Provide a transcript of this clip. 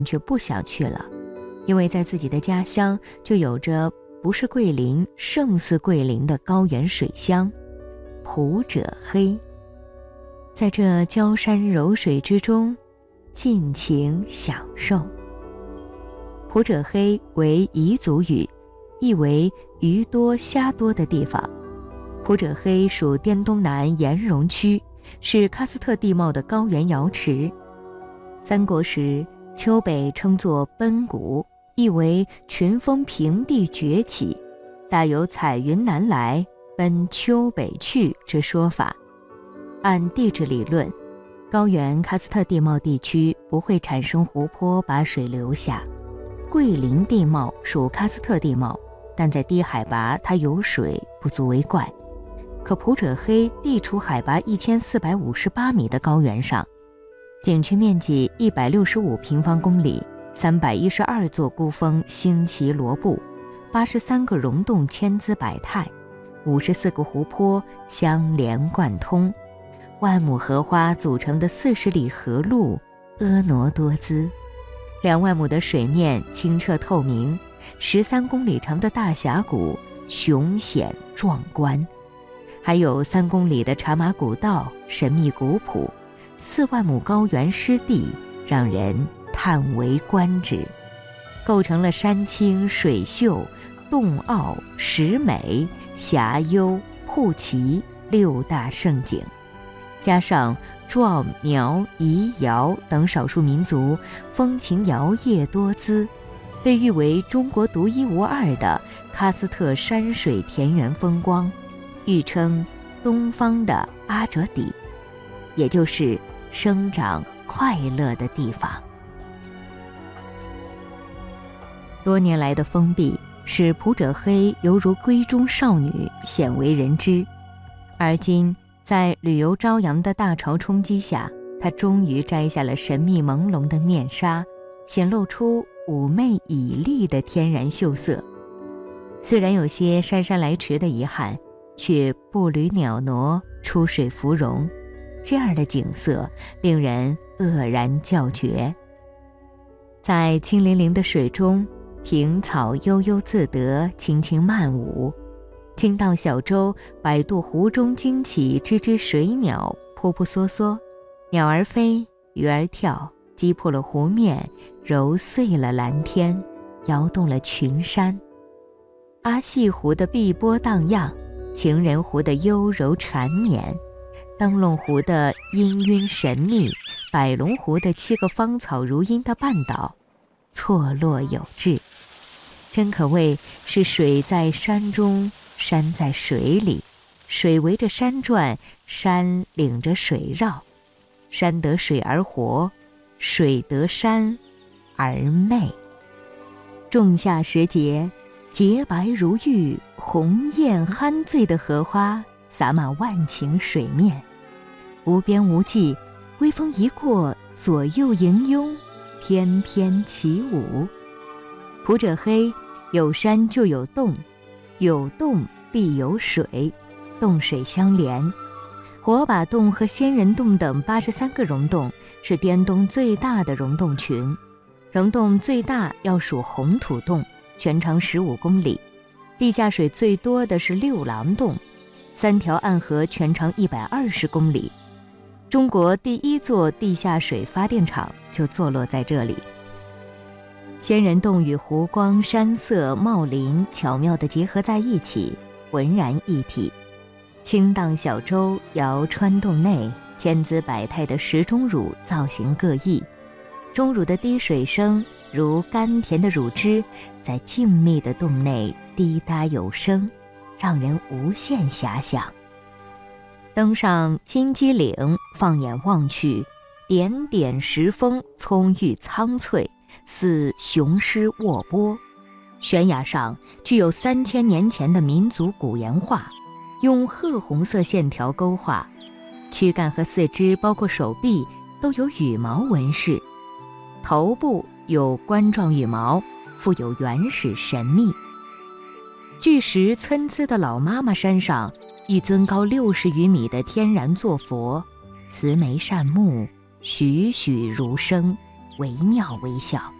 却不想去了，因为在自己的家乡就有着不是桂林胜似桂林的高原水乡普者黑。在这焦山柔水之中尽情享受。普者黑为彝族语，意为鱼多虾多的地方。普者黑属滇东南岩溶区，是喀斯特地貌的高原瑶池。三国时，丘北称作奔谷，意为群峰平地崛起，大有彩云南来，奔丘北去之说法。按地质理论，高原喀斯特地貌地区不会产生湖泊把水流下。桂林地貌属喀斯特地貌，但在低海拔它有水不足为怪。可普者黑地处海拔1458米的高原上，景区面积165平方公里，312座孤峰星齐罗布，83个溶洞千姿百态，54个湖泊相连贯通，万亩荷花组成的40里河路婀娜多姿，2万亩的水面清澈透明，13公里长的大峡谷雄险壮观，还有3公里的茶马古道神秘古朴，4万亩高原湿地让人叹为观止，构成了山清水秀、洞奥、石美、峡幽、瀑奇6大胜景，加上壮苗彝瑶等少数民族风情摇曳多姿，被誉为中国独一无二的喀斯特山水田园风光，誉称东方的阿哲底，也就是生长快乐的地方。多年来的封闭使普者黑犹如闺中少女，鲜为人知，而今在旅游朝阳的大潮冲击下，她终于摘下了神秘朦胧的面纱，显露出妩媚绮丽的天然秀色。虽然有些姗姗来迟的遗憾，却步履袅娜，出水芙蓉，这样的景色令人愕然叫绝。在清凌凌的水中，平草悠悠自得，轻轻漫舞。轻荡小舟摆渡湖中惊起只只水鸟，扑扑嗦嗦，鸟儿飞，鱼儿跳，击破了湖面，揉碎了蓝天，摇动了群山。阿细湖的碧波荡漾，情人湖的幽柔缠绵，灯笼湖的氤氲神秘，百龙湖的7个芳草如茵的半岛，错落有致，真可谓是水在山中，山在水里，水围着山转，山领着水绕，山得水而活，水得山而媚。仲夏时节，洁白如玉、红艳酣醉的荷花洒满万顷水面，无边无际，微风一过，左右迎拥，翩翩起舞。普者黑有山就有洞，有洞必有水，洞水相连。火把洞和仙人洞等83个溶洞是滇东最大的溶洞群，溶洞最大要数红土洞，全长15公里。地下水最多的是六郎洞，3条暗河全长120公里。中国第1座地下水发电厂就坐落在这里。仙人洞与湖光山色茂林巧妙地结合在一起，浑然一体。轻荡小舟摇穿洞内，千姿百态的石钟乳造型各异，钟乳的滴水声如甘甜的乳汁在静谧的洞内滴答有声，让人无限遐想。登上金鸡岭，放眼望去，点点石峰葱郁苍翠，似雄狮卧波。悬崖上具有3000年前的民族古岩画，用褐红色线条勾画，躯干和四肢包括手臂都有羽毛纹饰，头部有冠状羽毛，富有原始神秘。巨石参差的老妈妈山上，一尊高60余米的天然坐佛，慈眉善目，栩栩如生， 惟妙惟肖。